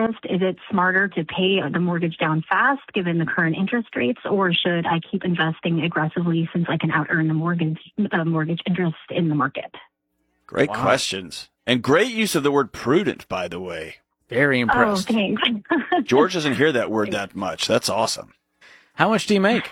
interest, is it smarter to pay the mortgage down fast given the current interest rates, or should I keep investing aggressively since I can out-earn the mortgage interest in the market? Great questions. And great use of the word prudent, by the way. Very impressed. Oh, thanks. George doesn't hear that word that much. That's awesome. How much do you make?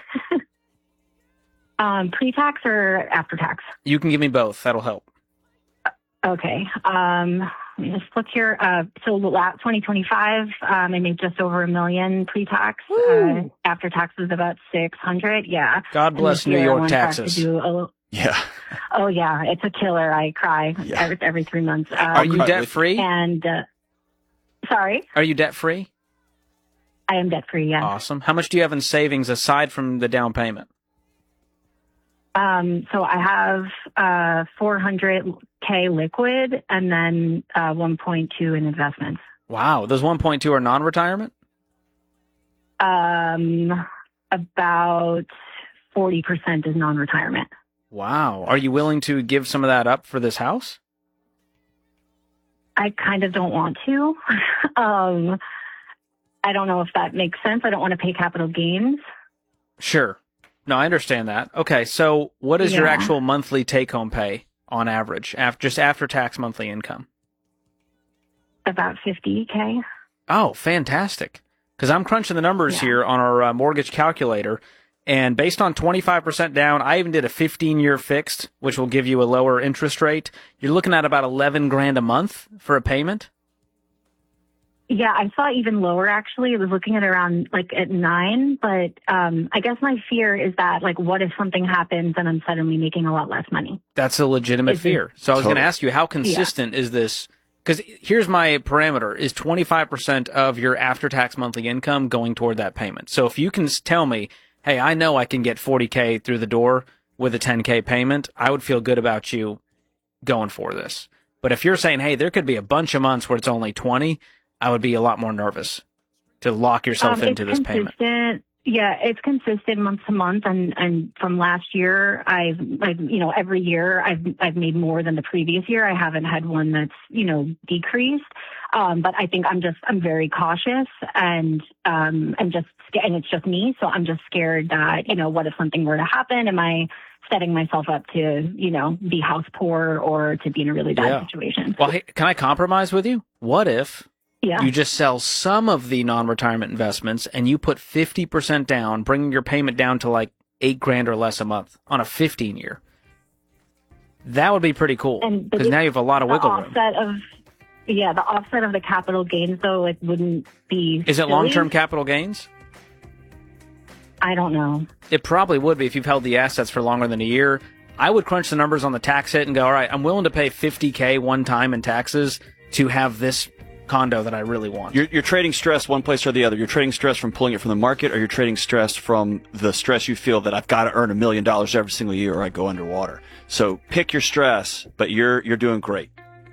Pre-tax or after-tax? You can give me both. That'll help. Okay. Let me just look here. So 2025, I made just over $1 million pre-tax. After tax was about $600. Yeah. God bless New York taxes. Yeah. Oh yeah, it's a killer. I cry every 3 months. Are you debt free? And sorry. Are you debt free? I am debt free. Yeah. Awesome. How much do you have in savings aside from the down payment? So I have $400K liquid and then 1.2 in investments. Wow, those 1.2 are non-retirement? About 40% is non-retirement. Wow. Are you willing to give some of that up for this house? I kind of don't want to. I don't know if that makes sense. I don't want to pay capital gains. Sure. No, I understand that. Okay, so what is your actual monthly take-home pay on average, just after-tax monthly income? About $50K. Oh, fantastic. Because I'm crunching the numbers here on our mortgage calculator, and based on 25% down, I even did a 15-year fixed, which will give you a lower interest rate. You're looking at about $11,000 a month for a payment. Yeah, I saw even lower, actually. I was looking at around, at 9, but I guess my fear is that, what if something happens and I'm suddenly making a lot less money? That's a legitimate fear. So I was going to ask you, how consistent is this? Because here's my parameter, is 25% of your after-tax monthly income going toward that payment. So if you can tell me, hey, I know I can get $40K through the door with a $10K payment, I would feel good about you going for this. But if you're saying, hey, there could be a bunch of months where it's only 20, I would be a lot more nervous to lock yourself into this payment. Yeah, it's consistent month to month, and from last year, I've every year I've made more than the previous year. I haven't had one that's decreased, but I think I'm very cautious, and it's just me, so I'm just scared that what if something were to happen? Am I setting myself up to be house poor or to be in a really bad situation? Well, hey, can I compromise with you? What if? Yeah. You just sell some of the non-retirement investments and you put 50% down, bringing your payment down to $8,000 or less a month on a 15-year. That would be pretty cool because now you have a lot of wiggle room. The offset of the capital gains, though, it wouldn't be. Is it long-term capital gains? I don't know. It probably would be if you've held the assets for longer than a year. I would crunch the numbers on the tax hit and go, all right, I'm willing to pay $50K one time in taxes to have this condo that I really want. You're trading stress one place or the other. You're trading stress from pulling it from the market, or you're trading stress from the stress you feel that I've got to earn $1 million every single year or I go underwater. So pick your stress, but you're doing great.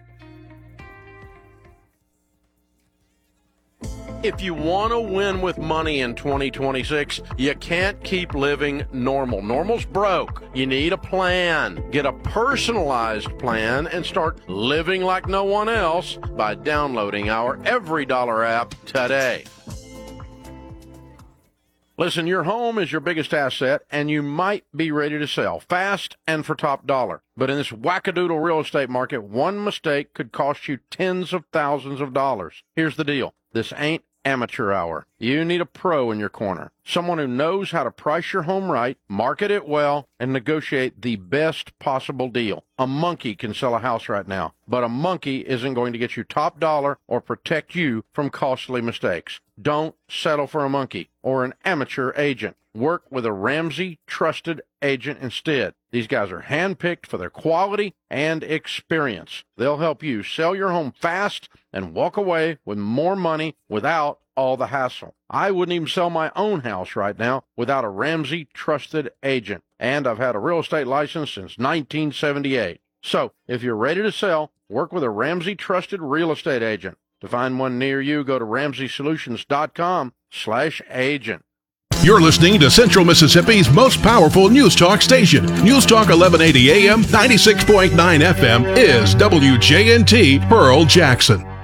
If you want to win with money in 2026, you can't keep living normal. Normal's broke. You need a plan. Get a personalized plan and start living like no one else by downloading our Every Dollar app today. Listen, your home is your biggest asset, and you might be ready to sell fast and for top dollar. But in this wackadoodle real estate market, one mistake could cost you tens of thousands of dollars. Here's the deal. This ain't amateur hour. You need a pro in your corner. Someone who knows how to price your home right, market it well, and negotiate the best possible deal. A monkey can sell a house right now, but a monkey isn't going to get you top dollar or protect you from costly mistakes. Don't settle for a monkey or an amateur agent. Work with a Ramsey trusted agent instead. These guys are handpicked for their quality and experience. They'll help you sell your home fast and walk away with more money without all the hassle. I wouldn't even sell my own house right now without a Ramsey trusted agent. And I've had a real estate license since 1978. So if you're ready to sell, work with a Ramsey trusted real estate agent. To find one near you, go to RamseySolutions.com/agent. You're listening to Central Mississippi's most powerful news talk station. News Talk 1180 AM, 96.9 FM is WJNT Pearl Jackson.